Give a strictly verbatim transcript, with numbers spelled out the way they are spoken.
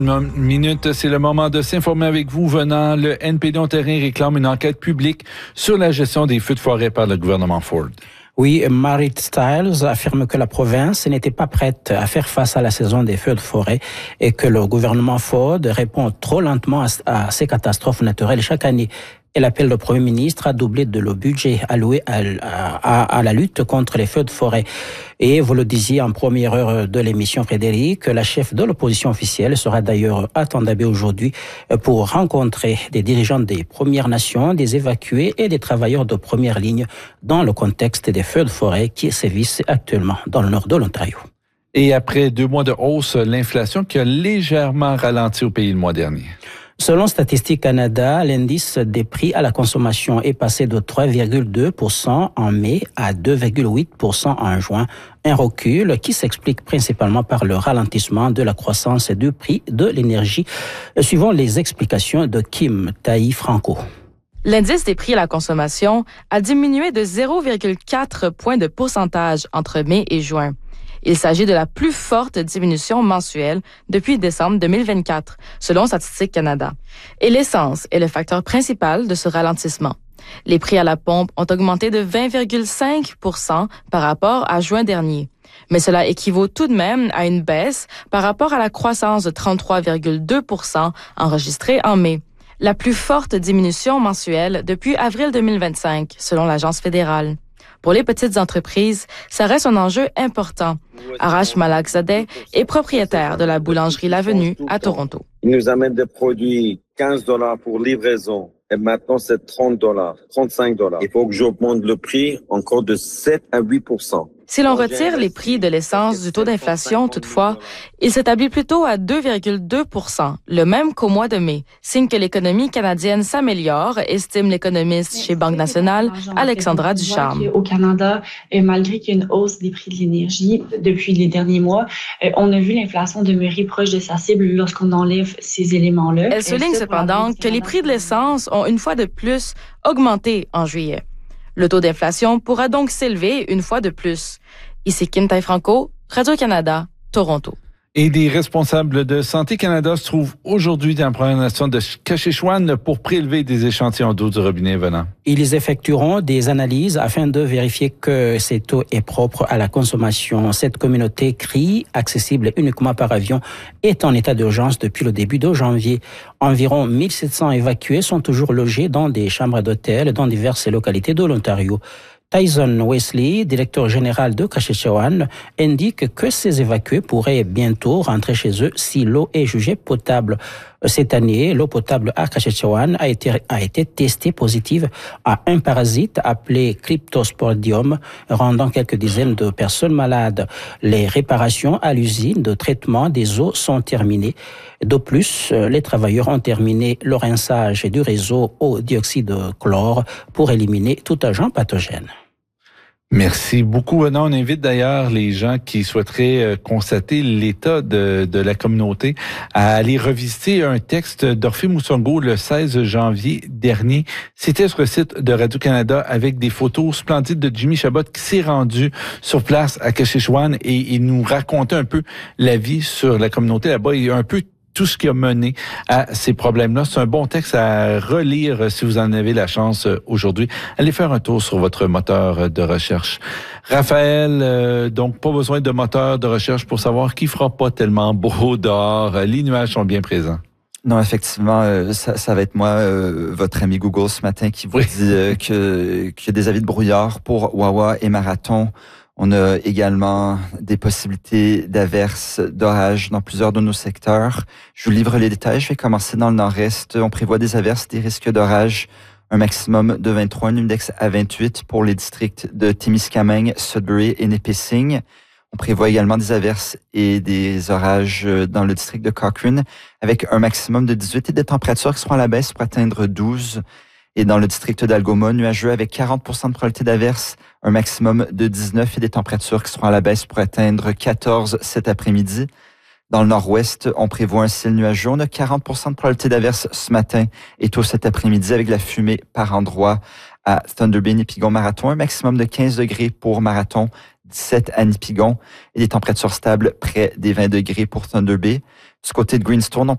Minute, c'est le moment de s'informer avec vous. Venant, le N P D Ontario réclame une enquête publique sur la gestion des feux de forêt par le gouvernement Ford. Oui, Marit Stiles affirme que la province n'était pas prête à faire face à la saison des feux de forêt et que le gouvernement Ford répond trop lentement à, à ces catastrophes naturelles chaque année. Elle appelle le Premier ministre à doubler de le budget alloué à, à, à la lutte contre les feux de forêt. Et vous le disiez en première heure de l'émission, Frédéric, la chef de l'opposition officielle sera d'ailleurs à Thunder Bay aujourd'hui pour rencontrer des dirigeants des Premières Nations, des évacués et des travailleurs de première ligne dans le contexte des feux de forêt qui sévissent actuellement dans le nord de l'Ontario. Et après deux mois de hausse, l'inflation qui a légèrement ralenti au pays le mois dernier. Selon Statistique Canada, l'indice des prix à la consommation est passé de trois virgule deux pour cent en mai à deux virgule huit pour cent en juin, un recul qui s'explique principalement par le ralentissement de la croissance du prix de l'énergie, suivant les explications de Kim Taï-Franco. L'indice des prix à la consommation a diminué de zéro virgule quatre points de pourcentage entre mai et juin. Il s'agit de la plus forte diminution mensuelle depuis décembre deux mille vingt-quatre, selon Statistique Canada. Et l'essence est le facteur principal de ce ralentissement. Les prix à la pompe ont augmenté de vingt virgule cinq pour cent par rapport à juin dernier. Mais cela équivaut tout de même à une baisse par rapport à la croissance de trente-trois virgule deux pour cent enregistrée en mai. La plus forte diminution mensuelle depuis avril deux mille vingt-cinq, selon l'Agence fédérale. Pour les petites entreprises, ça reste un enjeu important. Arash Malakzadeh est propriétaire de la boulangerie L'Avenue à Toronto. Ils nous amènent des produits quinze dollars pour livraison et maintenant c'est trente dollars, trente-cinq dollars. Il faut que j'augmente le prix encore de sept à huit pour cent. Si l'on retire les prix de l'essence du taux d'inflation, toutefois, il s'établit plutôt à deux virgule deux pour cent, le même qu'au mois de mai, signe que l'économie canadienne s'améliore, estime l'économiste chez Banque nationale, Alexandra Ducharme. Au Canada, malgré qu'il y ait une hausse des prix de l'énergie depuis les derniers mois, on a vu l'inflation demeurer proche de sa cible lorsqu'on enlève ces éléments-là. Elle souligne cependant que les prix de l'essence ont une fois de plus augmenté en juillet. Le taux d'inflation pourra donc s'élever une fois de plus. Ici Kim Taï-Franco, Radio-Canada, Toronto. Et des responsables de Santé Canada se trouvent aujourd'hui dans la Première Nation de Saskatchewan pour prélever des échantillons d'eau du robinet venant. Ils effectueront des analyses afin de vérifier que cette eau est propre à la consommation. Cette communauté C R I, accessible uniquement par avion, est en état d'urgence depuis le début de janvier. Environ mille sept cents évacués sont toujours logés dans des chambres d'hôtel dans diverses localités de l'Ontario. Tyson Wesley, directeur général de Saskatchewan, indique que ces évacués pourraient bientôt rentrer chez eux si l'eau est jugée potable. Cette année, l'eau potable à Saskatchewan a été, a été testée positive à un parasite appelé Cryptosporidium, rendant quelques dizaines de personnes malades. Les réparations à l'usine de traitement des eaux sont terminées. De plus, les travailleurs ont terminé le rinçage du réseau au dioxyde de chlore pour éliminer tout agent pathogène. Merci beaucoup. Non, on invite d'ailleurs les gens qui souhaiteraient constater l'état de, de la communauté à aller revisiter un texte d'Orphée Moussongo le seize janvier dernier. C'était sur le site de Radio-Canada avec des photos splendides de Jimmy Chabot qui s'est rendu sur place à Saskatchewan et il nous racontait un peu la vie sur la communauté là-bas et un peu tout ce qui a mené à ces problèmes-là. C'est un bon texte à relire si vous en avez la chance aujourd'hui. Allez faire un tour sur votre moteur de recherche. Raphaël, euh, donc pas besoin de moteur de recherche pour savoir qu'il fera pas tellement beau dehors. Les nuages sont bien présents. Non, effectivement, euh, ça, ça va être moi, euh, votre ami Google ce matin, qui vous oui. dit euh, que, qu'il y a des avis de brouillard pour Wawa et Marathon. On a également des possibilités d'averses, d'orages dans plusieurs de nos secteurs. Je vous livre les détails. Je vais commencer dans le nord-est. On prévoit des averses, des risques d'orages, un maximum de vingt-trois, un index à vingt-huit pour les districts de Témiscamingue, Sudbury et Nipissing. On prévoit également des averses et des orages dans le district de Cochrane avec un maximum de dix-huit et des températures qui seront à la baisse pour atteindre douze. Et dans le district d'Algoma, nuageux avec quarante pour cent de probabilité d'averse, un maximum de dix-neuf et des températures qui seront à la baisse pour atteindre quatorze cet après-midi. Dans le nord-ouest, on prévoit un ciel nuageux. On a quarante pour cent de probabilité d'averse ce matin et tôt cet après-midi avec la fumée par endroits à Thunder Bay, Nipigon, Marathon. Un maximum de quinze degrés pour Marathon, dix-sept à Nipigon et des températures stables près des vingt degrés pour Thunder Bay. Du côté de Greenstone, on